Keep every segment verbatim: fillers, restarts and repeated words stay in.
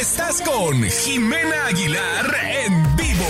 Estás con Jimena Aguilar en vivo.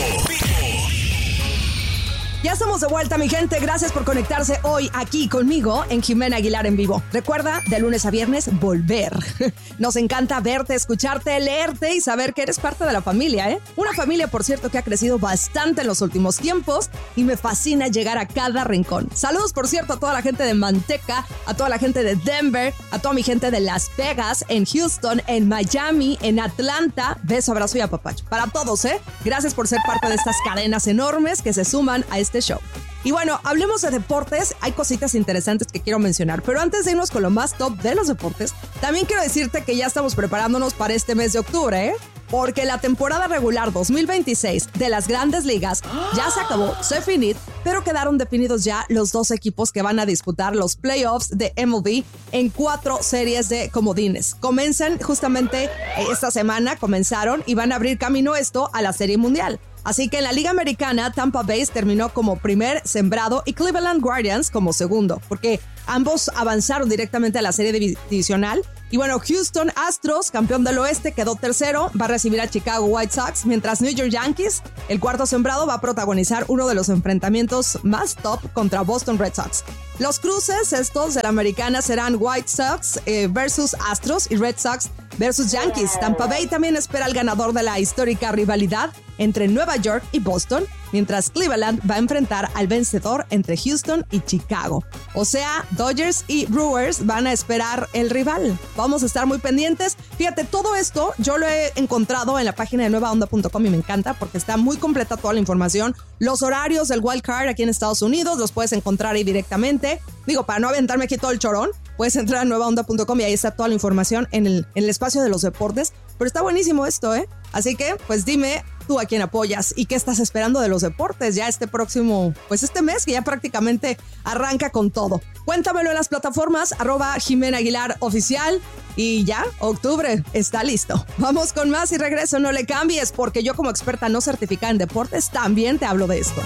Ya estamos de vuelta, mi gente. Gracias por conectarse hoy aquí conmigo en Jimena Aguilar en vivo. Recuerda, de lunes a viernes, volver. Nos encanta verte, escucharte, leerte y saber que eres parte de la familia, ¿eh? Una familia, por cierto, que ha crecido bastante en los últimos tiempos y me fascina llegar a cada rincón. Saludos, por cierto, a toda la gente de Manteca, a toda la gente de Denver, a toda mi gente de Las Vegas, en Houston, en Miami, en Atlanta. Beso, abrazo y apapacho. Para todos, ¿eh? Gracias por ser parte de estas cadenas enormes que se suman a este show. Y bueno, hablemos de deportes. Hay cositas interesantes que quiero mencionar, pero antes de irnos con lo más top de los deportes, también quiero decirte que ya estamos preparándonos para este mes de octubre, ¿eh? Porque la temporada regular dos mil veintiséis de las Grandes Ligas ya se acabó, se finit, pero quedaron definidos ya los dos equipos que van a disputar los playoffs de M L B en cuatro series de comodines. Comienzan justamente esta semana, comenzaron y van a abrir camino esto a la Serie Mundial. Así que en la Liga Americana, Tampa Bay terminó como primer sembrado y Cleveland Guardians como segundo, porque ambos avanzaron directamente a la serie divisional. Y bueno, Houston Astros, campeón del oeste, quedó tercero, va a recibir a Chicago White Sox, mientras New York Yankees, el cuarto sembrado, va a protagonizar uno de los enfrentamientos más top contra Boston Red Sox. Los cruces estos de la Americana serán White Sox eh, versus Astros y Red Sox versus Yankees. Tampa Bay también espera al ganador de la histórica rivalidad entre Nueva York y Boston, mientras Cleveland va a enfrentar al vencedor entre Houston y Chicago. O sea, Dodgers y Brewers van a esperar el rival. Vamos a estar muy pendientes. Fíjate, todo esto yo lo he encontrado en la página de nueva onda punto com y me encanta porque está muy completa toda la información. Los horarios del Wild Card aquí en Estados Unidos los puedes encontrar ahí directamente. Digo, para no aventarme aquí todo el chorón, puedes entrar a nueva onda punto com y ahí está toda la información en el, en el espacio de los deportes. Pero está buenísimo esto, ¿eh? Así que, pues dime tú a quién apoyas y qué estás esperando de los deportes ya este próximo, pues este mes que ya prácticamente arranca con todo. Cuéntamelo en las plataformas, arroba Jimena Aguilar Oficial. Y ya, octubre está listo. Vamos con más y regreso, no le cambies, porque yo como experta no certificada en deportes también te hablo de esto.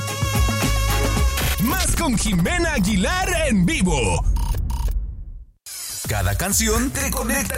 Más con Jimena Aguilar en vivo. Cada canción te conecta